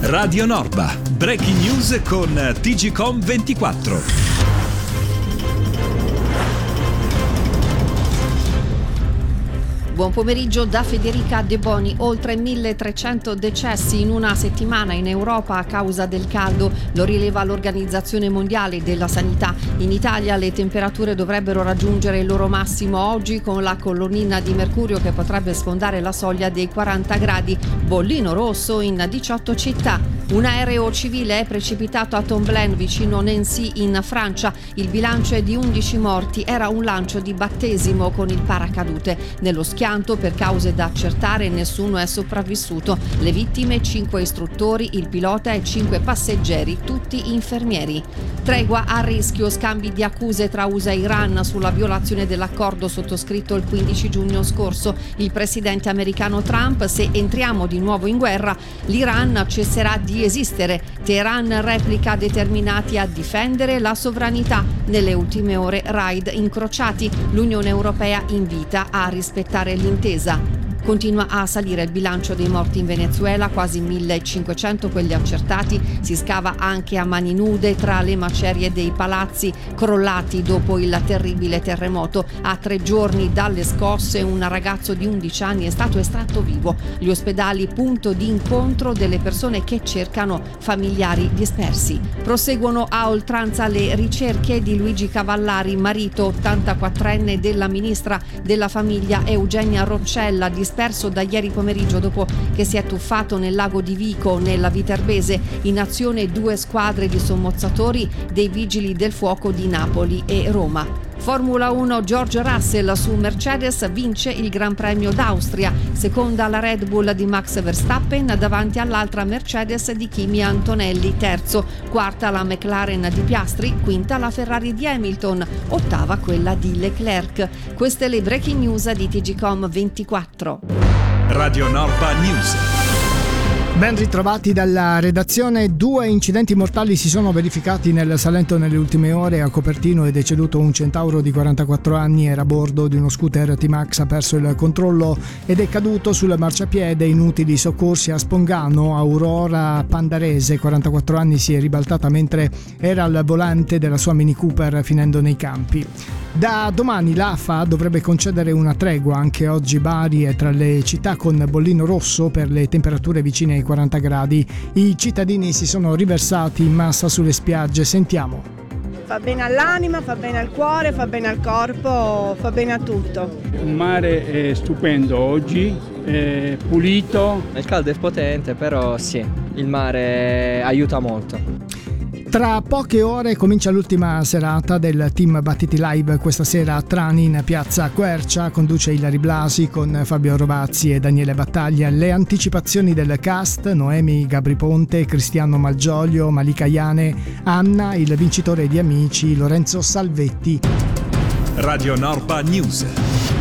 Radio Norba, breaking news con TGcom 24. Buon pomeriggio da Federica De Boni. Oltre 1.300 decessi in una settimana in Europa a causa del caldo, lo rileva l'Organizzazione Mondiale della Sanità. In Italia le temperature dovrebbero raggiungere il loro massimo oggi, con la colonnina di mercurio che potrebbe sfondare la soglia dei 40 gradi, bollino rosso in 18 città. Un aereo civile è precipitato a Tomblaine, vicino Nancy, in Francia. Il bilancio è di 11 morti. Era un lancio di battesimo con il paracadute. Nello schianto, per cause da accertare, nessuno è sopravvissuto. Le vittime: 5 istruttori, il pilota e 5 passeggeri, tutti infermieri. Tregua a rischio, scambi di accuse tra USA e Iran sulla violazione dell'accordo sottoscritto il 15 giugno scorso. Il presidente americano Trump: se entriamo di nuovo in guerra, l'Iran cesserà di esistere. Teheran replica: determinati a difendere la sovranità. Nelle ultime ore raid incrociati. L'Unione Europea invita a rispettare l'intesa. Continua a salire il bilancio dei morti in Venezuela, quasi 1.500 quelli accertati. Si scava anche a mani nude tra le macerie dei palazzi crollati dopo il terribile terremoto. A 3 giorni dalle scosse, un ragazzo di 11 anni è stato estratto vivo. Gli ospedali punto di incontro delle persone che cercano familiari dispersi. Proseguono a oltranza le ricerche di Luigi Cavallari, marito 84enne della ministra della famiglia Eugenia Roccella, disperso da ieri pomeriggio dopo che si è tuffato nel lago di Vico, nella Viterbese. In azione 2 squadre di sommozzatori dei vigili del fuoco di Napoli e Roma. Formula 1, George Russell su Mercedes vince il Gran Premio d'Austria, seconda la Red Bull di Max Verstappen davanti all'altra Mercedes di Kimi Antonelli, terzo, quarta la McLaren di Piastri, quinta la Ferrari di Hamilton, ottava quella di Leclerc. Queste le breaking news di TGcom 24. Radio Norba News. Ben ritrovati dalla redazione. 2 incidenti mortali si sono verificati nel Salento nelle ultime ore. A Copertino è deceduto un centauro di 44 anni, era a bordo di uno scooter T-Max, ha perso il controllo ed è caduto sul marciapiede. Inutili soccorsi a Spongano. Aurora Pandarese, 44 anni, si è ribaltata mentre era al volante della sua Mini Cooper finendo nei campi. Da domani l'AFA dovrebbe concedere una tregua. Anche oggi Bari è tra le città con bollino rosso per le temperature vicine ai 40 gradi. I cittadini si sono riversati in massa sulle spiagge. Sentiamo. Fa bene all'anima, fa bene al cuore, fa bene al corpo, fa bene a tutto. Un mare è stupendo oggi, è pulito. Il caldo è potente, però sì, il mare aiuta molto. Tra poche ore comincia l'ultima serata del Team Battiti Live. Questa sera a Trani, in piazza Quercia, conduce Ilari Blasi con Fabio Rovazzi e Daniele Battaglia. Le anticipazioni del cast: Noemi Gabri Ponte, Cristiano Malgioglio, Malika Iane, Anna, il vincitore di Amici Lorenzo Salvetti. Radio Norba News.